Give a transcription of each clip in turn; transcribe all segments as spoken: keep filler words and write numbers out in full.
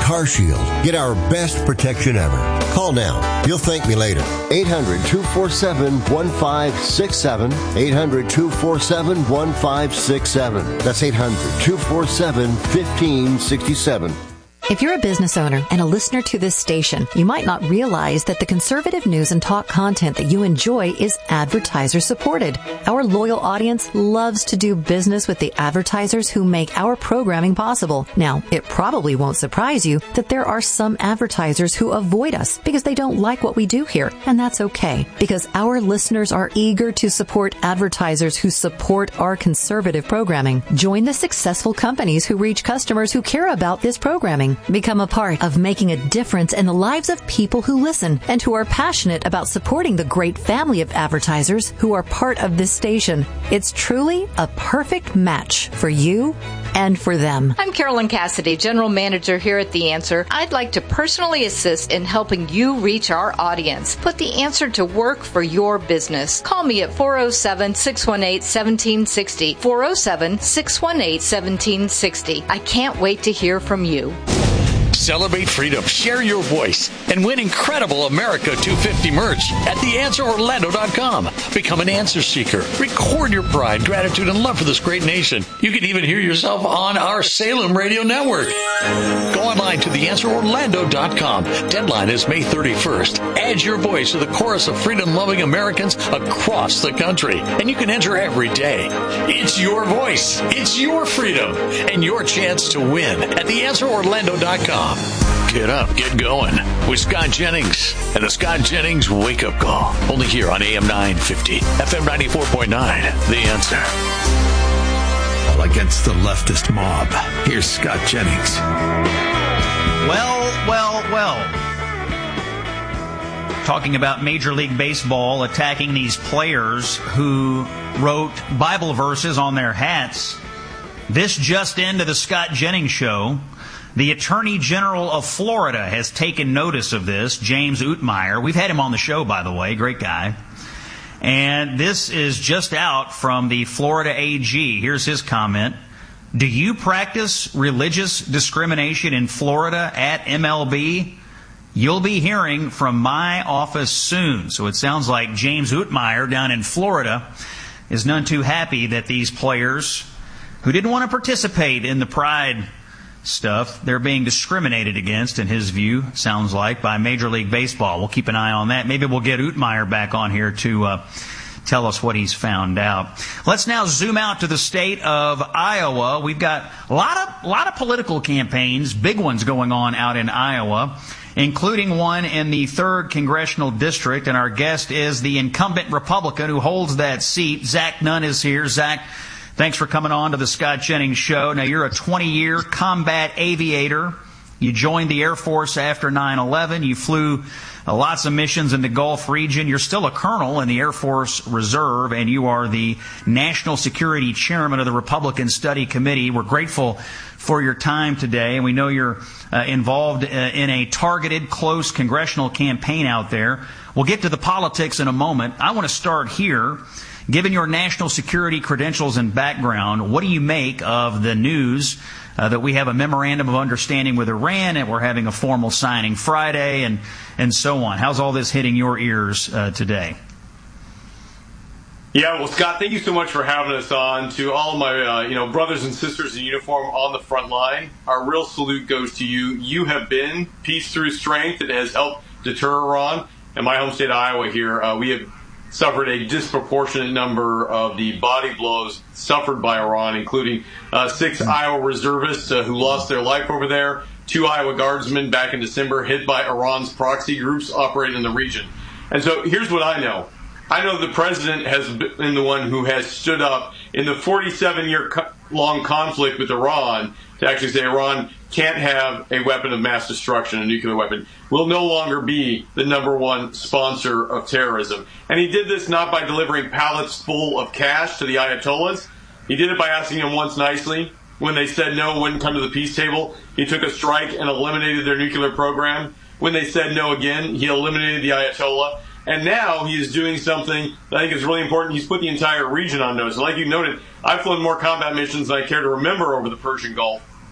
CarShield. Get our best protection ever. Call now. You'll thank me later. eight hundred, two four seven, one five six seven. eight hundred, two four seven, one five six seven. That's eight hundred, two four seven, one five six seven. If you're a business owner and a listener to this station, you might not realize that the conservative news and talk content that you enjoy is advertiser supported. Our loyal audience loves to do business with the advertisers who make our programming possible. Now, it probably won't surprise you that there are some advertisers who avoid us because they don't like what we do here, and that's okay, because our listeners are eager to support advertisers who support our conservative programming. Join the successful companies who reach customers who care about this programming. Become a part of making a difference in the lives of people who listen and who are passionate about supporting the great family of advertisers who are part of this station. It's truly a perfect match for you and for them. I'm Carolyn Cassidy, General Manager here at The Answer. I'd like to personally assist in helping you reach our audience. Put The Answer to work for your business. Call me at four oh seven, six one eight, one seven six oh, four oh seven, six one eight, one seven six oh. I can't wait to hear from you. Celebrate freedom, share your voice, and win incredible America two fifty merch at the answer orlando dot com. Become an answer seeker. Record your pride, gratitude, and love for this great nation. You can even hear yourself on our Salem radio network. Go online to the answer orlando dot com. Deadline is May thirty-first. Add your voice to the chorus of freedom-loving Americans across the country, and you can enter every day. It's your voice, it's your freedom, and your chance to win at the answer orlando dot com. Get up, get going with Scott Jennings and the Scott Jennings Wake Up Call. Only here on A M nine fifty, F M ninety-four point nine. The Answer. All against the leftist mob. Here's Scott Jennings. Well, well, well. Talking about Major League Baseball attacking these players who wrote Bible verses on their hats. This just into the Scott Jennings Show. The Attorney General of Florida has taken notice of this, James Utmeyer. We've had him on the show, by the way. Great guy. And this is just out from the Florida A G. Here's his comment. Do you practice religious discrimination in Florida at M L B? You'll be hearing from my office soon. So it sounds like James Utmeyer down in Florida is none too happy that these players who didn't want to participate in the Pride stuff, they're being discriminated against, in his view, sounds like, by Major League Baseball. We'll keep an eye on that. Maybe we'll get Utmeyer back on here to uh, tell us what he's found out. Let's now zoom out to the state of Iowa. We've got a lot of, a lot of political campaigns, big ones going on out in Iowa, including one in the third Congressional District, and our guest is the incumbent Republican who holds that seat. Zach Nunn is here. Zach, thanks for coming on to the Scott Jennings Show. Now, you're a twenty-year combat aviator. You joined the Air Force after nine eleven. You flew uh, lots of missions in the Gulf region. You're still a colonel in the Air Force Reserve, and you are the National Security Chairman of the Republican Study Committee. We're grateful for your time today, and we know you're uh, involved uh, in a targeted, close congressional campaign out there. We'll get to the politics in a moment. I want to start here. Given your national security credentials and background, what do you make of the news uh, that we have a memorandum of understanding with Iran and we're having a formal signing Friday and, and so on? How's all this hitting your ears uh, today? Yeah, well, Scott, thank you so much for having us on. To all of my uh, you know, brothers and sisters in uniform on the front line, our real salute goes to you. You have been peace through strength. It has helped deter Iran. In my home state of Iowa here, uh, we have suffered a disproportionate number of the body blows suffered by Iran, including uh, six Iowa reservists uh, who lost their life over there, two Iowa guardsmen back in December hit by Iran's proxy groups operating in the region. And so here's what I know. I know the president has been the one who has stood up in the forty-seven-year co- long conflict with Iran to actually say Iran can't have a weapon of mass destruction, a nuclear weapon, will no longer be the number one sponsor of terrorism. And he did this not by delivering pallets full of cash to the Ayatollahs. He did it by asking them once nicely. When they said no, wouldn't come to the peace table, he took a strike and eliminated their nuclear program. When they said no again, he eliminated the Ayatollah. And now he is doing something that I think is really important. He's put the entire region on notice. And like you noted, I've flown more combat missions than I care to remember over the Persian Gulf.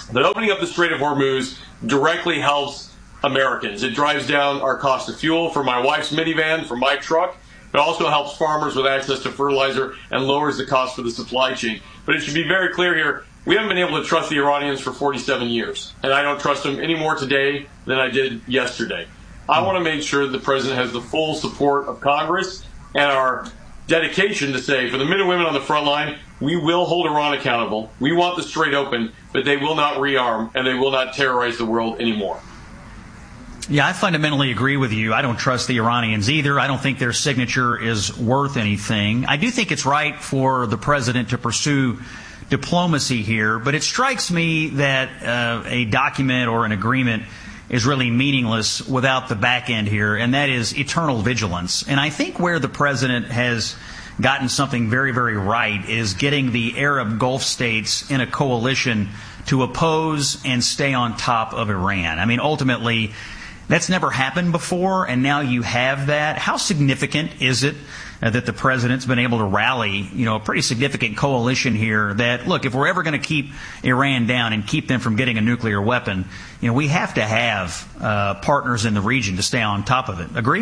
But opening up the Strait of Hormuz directly helps Americans. It drives down our cost of fuel for my wife's minivan, for my truck. It also helps farmers with access to fertilizer and lowers the cost for the supply chain. But it should be very clear here, we haven't been able to trust the Iranians for forty-seven years. And I don't trust them any more today than I did yesterday. I want to make sure that the president has the full support of Congress and our dedication to say, for the men and women on the front line, we will hold Iran accountable. We want the Strait open, but they will not rearm and they will not terrorize the world anymore. Yeah, I fundamentally agree with you. I don't trust the Iranians either. I don't think their signature is worth anything. I do think it's right for the president to pursue diplomacy here, but it strikes me that uh, a document or an agreement is really meaningless without the back end here, and that is eternal vigilance. And I think where the president has gotten something very, very right is getting the Arab Gulf states in a coalition to oppose and stay on top of Iran. I mean, ultimately, that's never happened before, and now you have that. How significant is it uh, that the president's been able to rally, you know, a pretty significant coalition here that, look, if we're ever going to keep Iran down and keep them from getting a nuclear weapon, you know, we have to have uh, partners in the region to stay on top of it. Agree?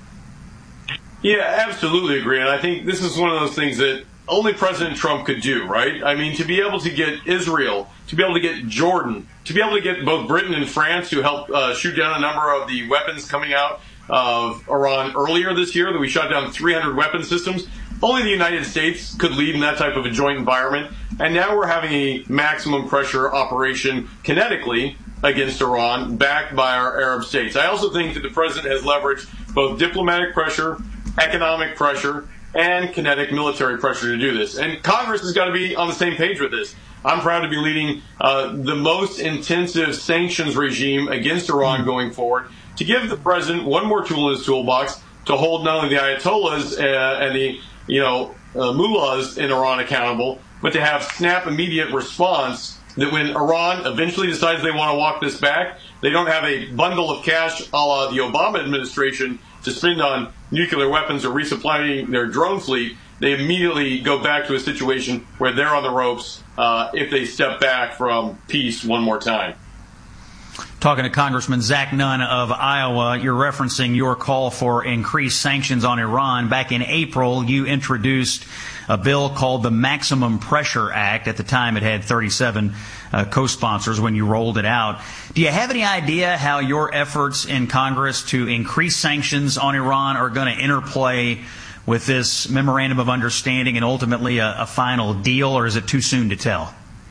Yeah, absolutely agree. And I think this is one of those things that only President Trump could do, right? I mean, to be able to get Israel, to be able to get Jordan, to be able to get both Britain and France to help uh, shoot down a number of the weapons coming out of Iran earlier this year, that we shot down three hundred weapon systems. Only the United States could lead in that type of a joint environment. And now we're having a maximum pressure operation kinetically against Iran, backed by our Arab states. I also think that the president has leveraged both diplomatic pressure, economic pressure, and kinetic military pressure to do this. And Congress has got to be on the same page with this. I'm proud to be leading uh, the most intensive sanctions regime against Iran going forward, to give the president one more tool in his toolbox to hold not only the Ayatollahs uh, and the you know uh, mullahs in Iran accountable, but to have snap immediate response that when Iran eventually decides they want to walk this back, they don't have a bundle of cash a la the Obama administration to spend on nuclear weapons or resupplying their drone fleet. They immediately go back to a situation where they're on the ropes uh, if they step back from peace one more time. Talking to Congressman Zach Nunn of Iowa, you're referencing your call for increased sanctions on Iran. Back in April, you introduced a bill called the Maximum Pressure Act. At the time, it had thirty-seven uh, co-sponsors when you rolled it out. Do you have any idea how your efforts in Congress to increase sanctions on Iran are going to interplay with this memorandum of understanding and ultimately a, a final deal, or is it too soon to tell?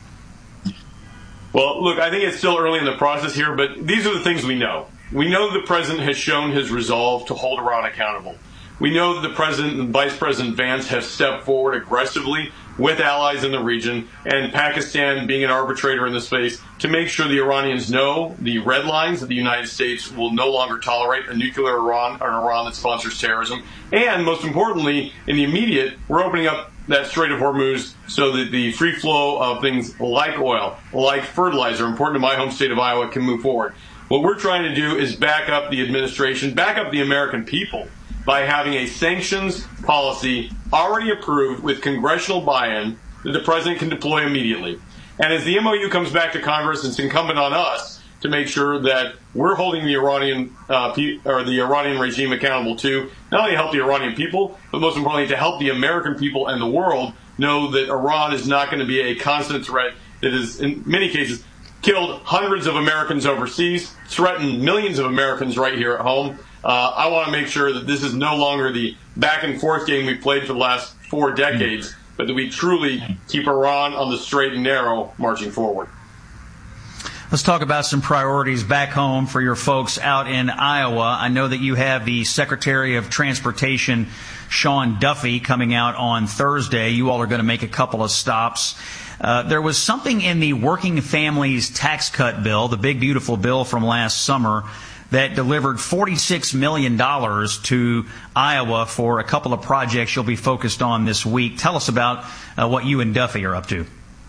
Well, look, I think it's still early in the process here, but these are the things we know. We know the president has shown his resolve to hold Iran accountable. We know that the president and Vice President Vance have stepped forward aggressively with allies in the region, and Pakistan being an arbitrator in the space, to make sure the Iranians know the red lines that the United States will no longer tolerate a nuclear Iran or an Iran that sponsors terrorism. And most importantly, in the immediate, we're opening up that Strait of Hormuz so that the free flow of things like oil, like fertilizer, important to my home state of Iowa, can move forward. What we're trying to do is back up the administration, back up the American people, by having a sanctions policy already approved with congressional buy-in that the president can deploy immediately. And as the M O U comes back to Congress, it's incumbent on us to make sure that we're holding the Iranian uh, pe- or the Iranian regime accountable too, not only to help the Iranian people, but most importantly to help the American people and the world know that Iran is not going to be a constant threat that has, in many cases, killed hundreds of Americans overseas, threatened millions of Americans right here at home. Uh, I want to make sure that this is no longer the back and forth game we've played for the last four decades, but that we truly keep Iran on the straight and narrow marching forward. Let's talk about some priorities back home for your folks out in Iowa. I know that you have the Secretary of Transportation, Sean Duffy, coming out on Thursday. You all are going to make a couple of stops. Uh, there was something in the Working Families Tax Cut bill, the big, beautiful bill from last summer, that delivered forty-six million dollars to Iowa for a couple of projects you'll be focused on this week. Tell us about uh, what you and Duffy are up to.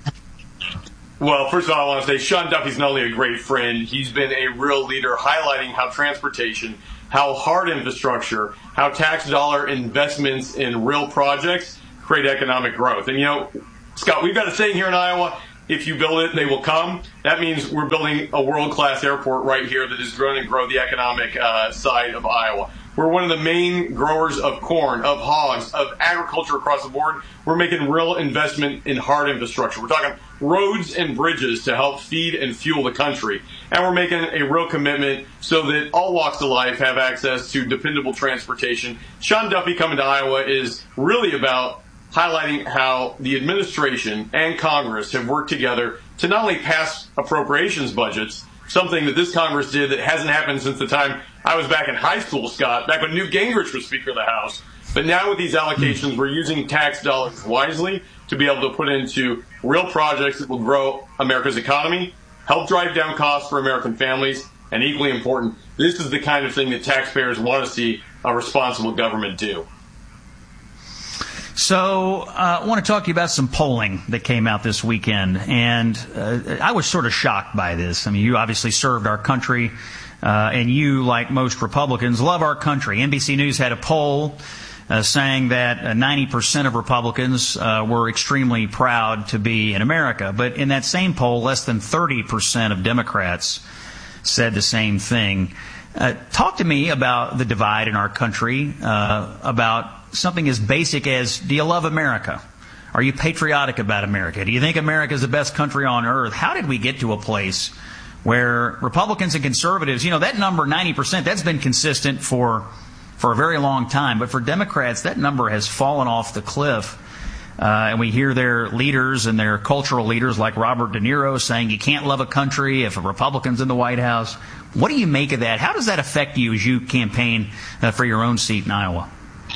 Well, first of all, I want to say Sean Duffy's not only a great friend, he's been a real leader highlighting how transportation, how hard infrastructure, how tax dollar investments in real projects create economic growth. And, you know, Scott, we've got a saying here in Iowa, if you build it, they will come. That means we're building a world-class airport right here that is going to grow the economic uh, side of Iowa. We're one of the main growers of corn, of hogs, of agriculture across the board. We're making real investment in hard infrastructure. We're talking roads and bridges to help feed and fuel the country. And we're making a real commitment so that all walks of life have access to dependable transportation. Sean Duffy coming to Iowa is really about highlighting how the administration and Congress have worked together to not only pass appropriations budgets, something that this Congress did that hasn't happened since the time I was back in high school, Scott, back when Newt Gingrich was Speaker of the House. But now with these allocations, we're using tax dollars wisely to be able to put into real projects that will grow America's economy, help drive down costs for American families, and equally important, this is the kind of thing that taxpayers want to see a responsible government do. So uh, I want to talk to you about some polling that came out this weekend, and uh, I was sort of shocked by this. I mean, you obviously served our country, uh, and you, like most Republicans, love our country. N B C News had a poll uh, saying that uh, ninety percent of Republicans uh, were extremely proud to be in America. But in that same poll, less than thirty percent of Democrats said the same thing. Uh, talk to me about the divide in our country, uh, about something as basic as, do you love America? Are you patriotic about America? Do you think America is the best country on earth? How did we get to a place where Republicans and conservatives, you know, that number, ninety percent, that's been consistent for for a very long time. But for Democrats, that number has fallen off the cliff. Uh, and we hear their leaders and their cultural leaders like Robert De Niro saying you can't love a country if a Republican's in the White House. What do you make of that? How does that affect you as you campaign uh, for your own seat in Iowa?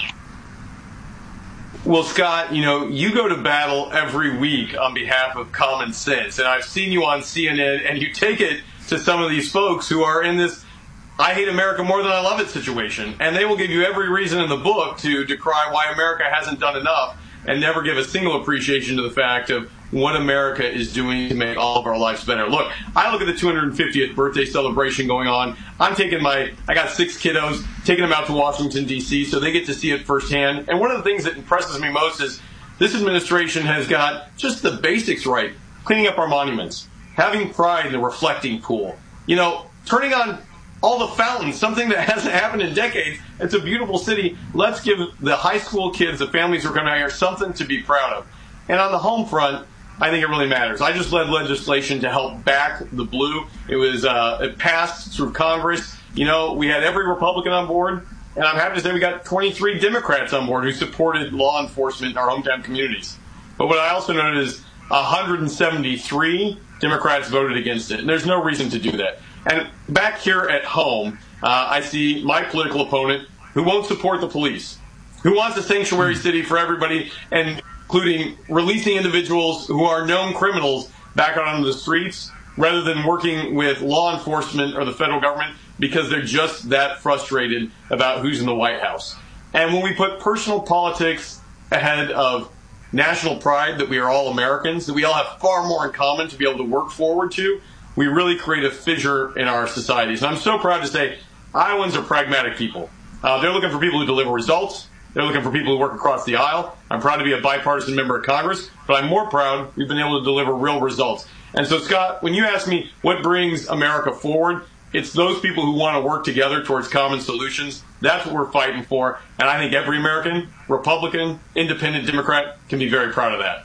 Well, Scott, you know, you go to battle every week on behalf of common sense, and I've seen you on C N N, and you take it to some of these folks who are in this I hate America more than I love it situation, and they will give you every reason in the book to decry why America hasn't done enough and never give a single appreciation to the fact of what America is doing to make all of our lives better. Look, I look at the two hundred fiftieth birthday celebration going on. I'm taking my, I got six kiddos, taking them out to Washington, D C, so they get to see it firsthand. And one of the things that impresses me most is this administration has got just the basics right. Cleaning up our monuments, having pride in the reflecting pool, you know, turning on all the fountains, something that hasn't happened in decades. It's a beautiful city. Let's give the high school kids, the families who are coming out here, something to be proud of. And on the home front, I think it really matters. I just led legislation to help back the blue. It was uh, it passed through Congress. You know, we had every Republican on board, and I'm happy to say we got twenty-three Democrats on board who supported law enforcement in our hometown communities. But what I also noted is one hundred seventy-three Democrats voted against it, and there's no reason to do that. And back here at home, uh, I see my political opponent who won't support the police, who wants a sanctuary city for everybody, and including releasing individuals who are known criminals back out onto the streets rather than working with law enforcement or the federal government because they're just that frustrated about who's in the White House. And when we put personal politics ahead of national pride, that we are all Americans, that we all have far more in common to be able to work forward to, we really create a fissure in our societies. And I'm so proud to say Iowans are pragmatic people. Uh, they're looking for people who deliver results. They're looking for people who work across the aisle. I'm proud to be a bipartisan member of Congress, but I'm more proud we've been able to deliver real results. And so, Scott, when you ask me what brings America forward, it's those people who want to work together towards common solutions. That's what we're fighting for. And I think every American, Republican, Independent, Democrat can be very proud of that.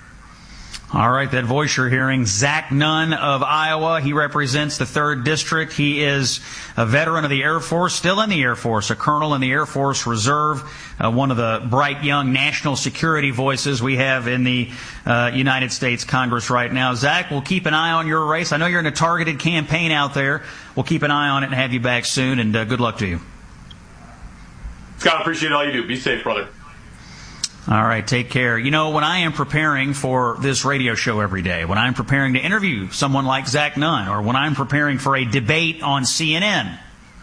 All right, that voice you're hearing, Zach Nunn of Iowa. He represents the third District. He is a veteran of the Air Force, still in the Air Force, a colonel in the Air Force Reserve, uh, one of the bright young national security voices we have in the uh, United States Congress right now. Zach, we'll keep an eye on your race. I know you're in a targeted campaign out there. We'll keep an eye on it and have you back soon, and uh, good luck to you. Scott, appreciate all you do. Be safe, brother. All right, take care. You know, when I am preparing for this radio show every day, when I'm preparing to interview someone like Zach Nunn, or when I'm preparing for a debate on C N N,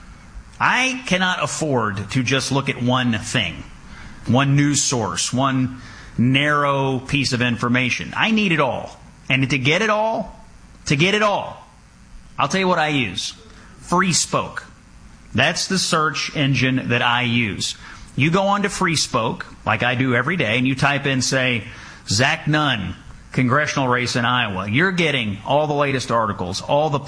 I cannot afford to just look at one thing, one news source, one narrow piece of information. I need it all. And to get it all, to get it all, I'll tell you what I use. FreeSpoke. That's the search engine that I use. You go on to FreeSpoke, like I do every day, and you type in, say, Zach Nunn, congressional race in Iowa. You're getting all the latest articles, all the